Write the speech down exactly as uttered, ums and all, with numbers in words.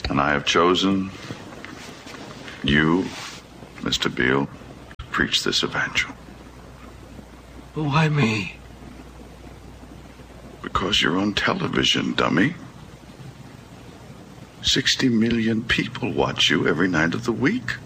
And I have chosen you, Mister Beale, to preach this evangel. Why me? Because you're on television, dummy. Sixty million people watch you every night of the week.